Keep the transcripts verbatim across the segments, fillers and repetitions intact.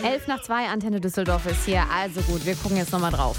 Elf nach zwei, Antenne Düsseldorf ist hier. Also gut, wir gucken jetzt nochmal drauf.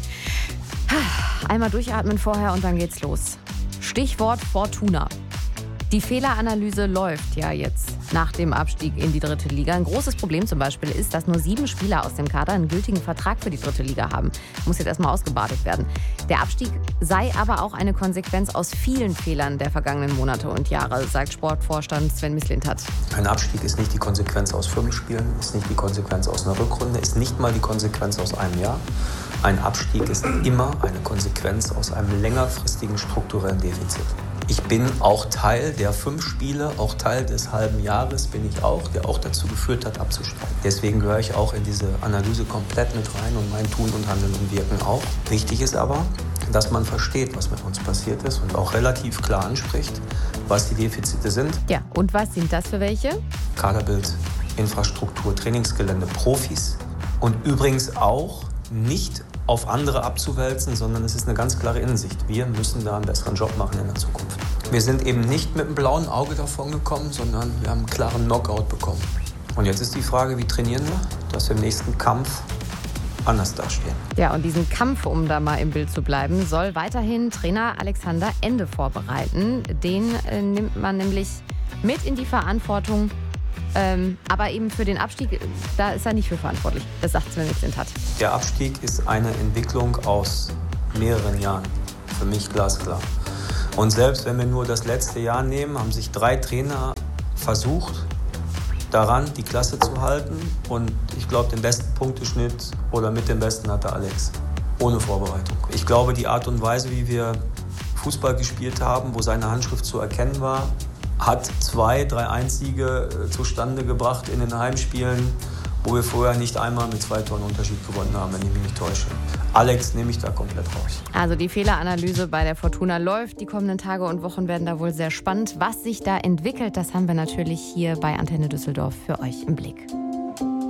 Einmal durchatmen vorher und dann geht's los. Stichwort Fortuna. Die Fehleranalyse läuft ja jetzt nach dem Abstieg in die dritte Liga. Ein großes Problem zum Beispiel ist, dass nur sieben Spieler aus dem Kader einen gültigen Vertrag für die dritte Liga haben. Muss jetzt erstmal ausgebadet werden. Der Abstieg sei aber auch eine Konsequenz aus vielen Fehlern der vergangenen Monate und Jahre, sagt Sportvorstand Sven Mislintat. Ein Abstieg ist nicht die Konsequenz aus fünf Spielen, ist nicht die Konsequenz aus einer Rückrunde, ist nicht mal die Konsequenz aus einem Jahr. Ein Abstieg ist immer eine Konsequenz aus einem längerfristigen strukturellen Defizit. Ich bin auch Teil der fünf Spiele, auch Teil des halben Jahres bin ich auch, der auch dazu geführt hat, abzusteigen. Deswegen gehöre ich auch in diese Analyse komplett mit rein und mein Tun und Handeln und Wirken auch. Wichtig ist aber, dass man versteht, was mit uns passiert ist und auch relativ klar anspricht, was die Defizite sind. Ja, und was sind das für welche? Kaderbild, Infrastruktur, Trainingsgelände, Profis und übrigens auch nicht auf andere abzuwälzen, sondern es ist eine ganz klare Innensicht. Wir müssen da einen besseren Job machen in der Zukunft. Wir sind eben nicht mit einem blauen Auge davon gekommen, sondern wir haben einen klaren Knockout bekommen. Und jetzt ist die Frage, wie trainieren wir, dass wir im nächsten Kampf anders dastehen. Ja, und diesen Kampf, um da mal im Bild zu bleiben, soll weiterhin Trainer Alexander Ende vorbereiten. Den äh, nimmt man nämlich mit in die Verantwortung. Ähm, aber eben für den Abstieg, da ist er nicht für verantwortlich. Das sagt Sven Mislintat. Der Abstieg ist eine Entwicklung aus mehreren Jahren. Für mich glasklar. Und selbst wenn wir nur das letzte Jahr nehmen, haben sich drei Trainer versucht, daran die Klasse zu halten. Und ich glaube, den besten Punkteschnitt oder mit dem besten hatte Alex. Ohne Vorbereitung. Ich glaube, die Art und Weise, wie wir Fußball gespielt haben, wo seine Handschrift zu erkennen war, hat zwei, drei Einsiege zustande gebracht in den Heimspielen, wo wir vorher nicht einmal mit zwei Toren Unterschied gewonnen haben, wenn ich mich nicht täusche. Alex nehme ich da komplett raus. Also die Fehleranalyse bei der Fortuna läuft. Die kommenden Tage und Wochen werden da wohl sehr spannend. Was sich da entwickelt, das haben wir natürlich hier bei Antenne Düsseldorf für euch im Blick.